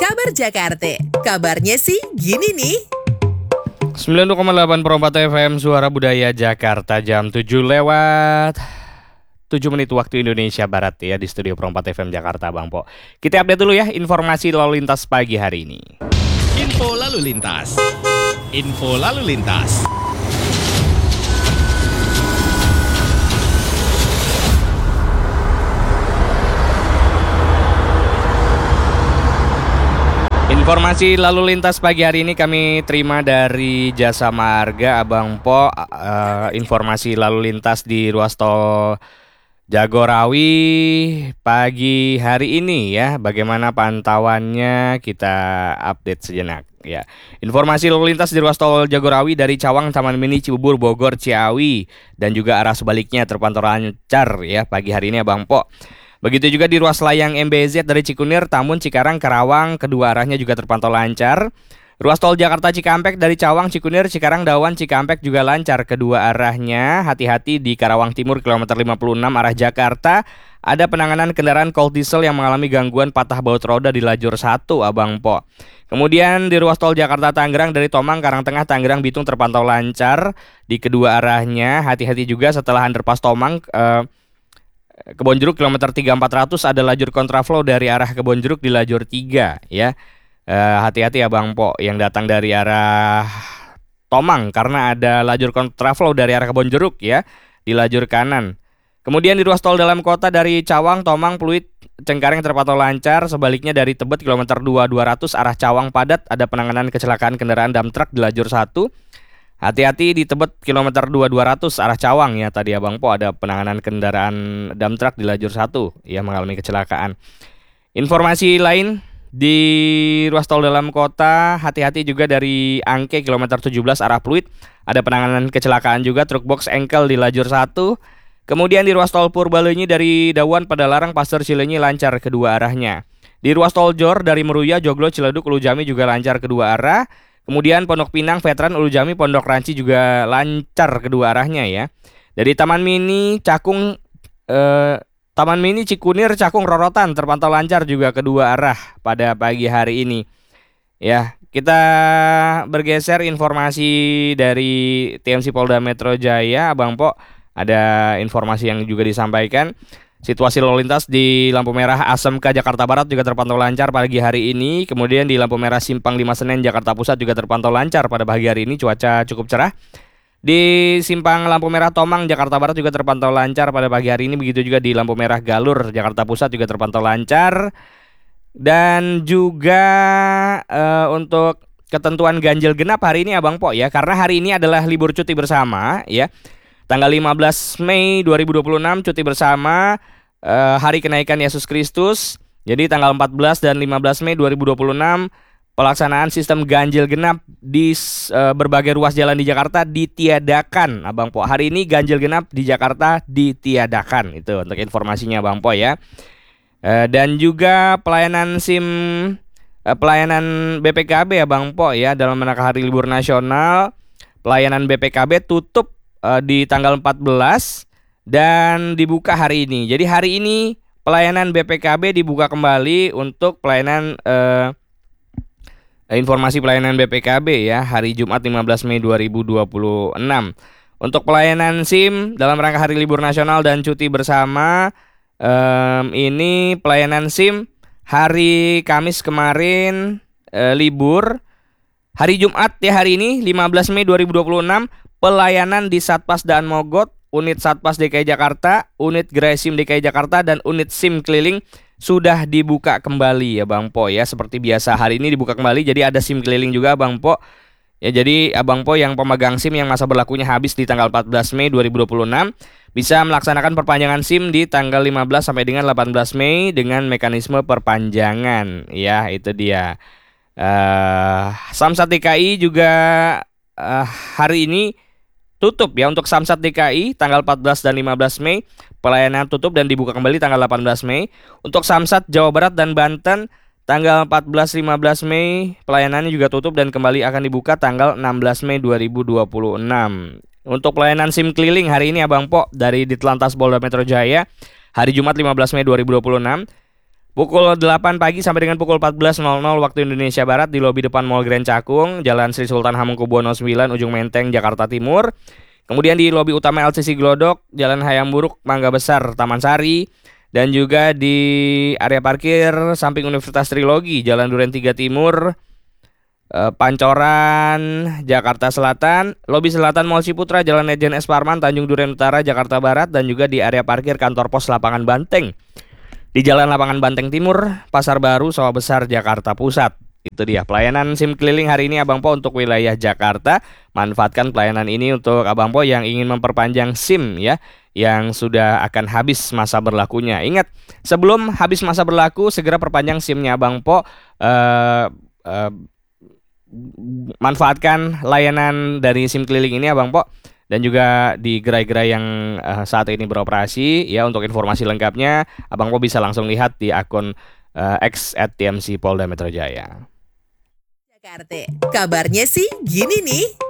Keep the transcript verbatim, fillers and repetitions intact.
Kabar Jakarta. Kabarnya sih gini nih. sembilan puluh koma delapan Perompak F M Suara Budaya Jakarta, jam tujuh lewat tujuh menit waktu Indonesia Barat ya, di studio Perompak F M Jakarta, Bang Po. Kita update dulu ya informasi lalu lintas pagi hari ini. Info lalu lintas. Info lalu lintas. Informasi lalu lintas pagi hari ini kami terima dari Jasa Marga, Abang Po. Uh, informasi lalu lintas di ruas tol Jagorawi pagi hari ini ya. Bagaimana pantauannya, kita update sejenak ya. Informasi lalu lintas di ruas tol Jagorawi dari Cawang, Taman Mini, Cibubur, Bogor, Ciawi dan juga arah sebaliknya terpantau lancar ya pagi hari ini, Abang Po. Begitu juga di ruas layang M B Z dari Cikunir, Tambun, Cikarang, Karawang, kedua arahnya juga terpantau lancar. Ruas tol Jakarta Cikampek dari Cawang, Cikunir, Cikarang, Dawan, Cikampek juga lancar kedua arahnya. Hati-hati di Karawang Timur kilometer lima puluh enam arah Jakarta. Ada penanganan kendaraan Colt Diesel yang mengalami gangguan patah baut roda di lajur satu, Abang Po. Kemudian di ruas tol Jakarta Tangerang dari Tomang, Karangtengah, Tangerang, Bitung terpantau lancar di kedua arahnya. Hati-hati juga setelah underpass Tomang eh, Kebonjeruk kilometer tiga empat ratus ada lajur kontraflow dari arah Kebonjeruk di lajur tiga ya. E, hati-hati ya Bang Po yang datang dari arah Tomang karena ada lajur kontraflow dari arah Kebonjeruk ya di lajur kanan. Kemudian di ruas tol dalam kota dari Cawang, Tomang, Pluit, Cengkareng terpantau lancar. Sebaliknya dari Tebet kilometer dua dua ratus arah Cawang padat ada penanganan kecelakaan kendaraan dump truck di lajur satu. Hati-hati di Tebet kilometer dua dua ratus arah Cawang ya. Tadi Abang Po ada penanganan kendaraan dump truck di lajur satu yang mengalami kecelakaan. Informasi lain di ruas tol dalam kota, hati-hati juga dari Angke kilometer tujuh belas arah Pluit. Ada penanganan kecelakaan juga truk box engkel di lajur satu. Kemudian di ruas tol Purbalenyi dari Dawan Padalarang Pasir Cileunyi lancar kedua arahnya. Di ruas tol Jor dari Meruya, Joglo, Ciledug, Ulu Jami juga lancar kedua arah. Kemudian Pondok Pinang, Veteran, Ulu Jami, Pondok Ranci juga lancar kedua arahnya ya. Dari Taman Mini, Cakung, eh, Taman Mini, Cikunir, Cakung, Rorotan terpantau lancar juga kedua arah pada pagi hari ini. Ya, kita bergeser informasi dari T M C Polda Metro Jaya, Abang Po. Ada informasi yang juga disampaikan. Situasi lalu lintas di lampu merah A S M K Jakarta Barat juga terpantau lancar pagi hari ini. Kemudian di lampu merah Simpang lima Senen Jakarta Pusat juga terpantau lancar pada pagi hari ini. Cuaca cukup cerah. Di simpang lampu merah Tomang Jakarta Barat juga terpantau lancar pada pagi hari ini. Begitu juga di lampu merah Galur Jakarta Pusat juga terpantau lancar. Dan juga uh, untuk ketentuan ganjil genap hari ini Abang Po ya. Karena hari ini adalah libur cuti bersama ya. Tanggal lima belas Mei dua ribu dua puluh enam cuti bersama eh, hari kenaikan Yesus Kristus. Jadi tanggal empat belas dan lima belas Mei dua ribu dua puluh enam pelaksanaan sistem ganjil genap di eh, berbagai ruas jalan di Jakarta ditiadakan, Abang Po. Hari ini ganjil genap di Jakarta ditiadakan. Itu untuk informasinya Abang Po ya. Eh, dan juga pelayanan SIM eh, pelayanan B P K B Abang Po ya dalam rangka hari libur nasional. Pelayanan B P K B tutup di tanggal empat belas dan dibuka hari ini. Jadi hari ini pelayanan B P K B dibuka kembali untuk pelayanan eh, informasi pelayanan B P K B ya hari Jumat lima belas Mei dua ribu dua puluh enam. Untuk pelayanan SIM dalam rangka hari libur nasional dan cuti bersama eh, ini pelayanan SIM hari Kamis kemarin eh, libur. Hari Jumat ya hari ini lima belas Mei dua ribu dua puluh enam pelayanan di Satpas Daan Mogot, unit Satpas D K I Jakarta, unit Gerai SIM D K I Jakarta dan unit SIM keliling sudah dibuka kembali ya Bang Po ya. Seperti biasa hari ini dibuka kembali. Jadi ada SIM keliling juga Bang Po. Ya jadi Abang Po yang pemegang SIM yang masa berlakunya habis di tanggal empat belas Mei dua ribu dua puluh enam bisa melaksanakan perpanjangan SIM di tanggal lima belas sampai dengan delapan belas Mei dengan mekanisme perpanjangan. Ya itu dia. Uh, Samsat D K I juga uh, hari ini tutup ya untuk Samsat D K I tanggal empat belas dan lima belas Mei pelayanan tutup dan dibuka kembali tanggal delapan belas Mei. Untuk Samsat Jawa Barat dan Banten tanggal empat belas lima belas Mei pelayanannya juga tutup dan kembali akan dibuka tanggal enam belas Mei dua ribu dua puluh enam. Untuk pelayanan SIM keliling hari ini Abang Po dari Ditlantas Polda Metro Jaya hari Jumat lima belas Mei dua ribu dua puluh enam Pukul delapan pagi sampai dengan pukul empat belas nol nol waktu Indonesia Barat di lobi depan Mall Grand Cakung, Jalan Sri Sultan Hamengkubuwono sembilan, Ujung Menteng, Jakarta Timur. Kemudian di lobi utama L C C Glodok, Jalan Hayam Buruk, Mangga Besar, Taman Sari. Dan juga di area parkir samping Universitas Trilogi, Jalan Duren tiga Timur, eh, Pancoran, Jakarta Selatan. Lobi Selatan Mall Ciputra, Jalan Lejen S. Parman, Tanjung Duren Utara, Jakarta Barat. Dan juga di area parkir kantor pos Lapangan Banteng, di Jalan Lapangan Banteng Timur, Pasar Baru, Sawah Besar, Jakarta Pusat. Itu dia pelayanan SIM keliling hari ini Abang Po untuk wilayah Jakarta. Manfaatkan pelayanan ini untuk Abang Po yang ingin memperpanjang SIM ya, yang sudah akan habis masa berlakunya. Ingat, sebelum habis masa berlaku segera perpanjang SIM-nya Abang Po. Uh, uh, manfaatkan layanan dari SIM keliling ini Abang Po. Dan juga di gerai-gerai yang uh, saat ini beroperasi ya. Untuk informasi lengkapnya Abang Po bisa langsung lihat di akun uh, X at T M C Polda Metro Jaya. Jakarta, kabarnya sih gini nih.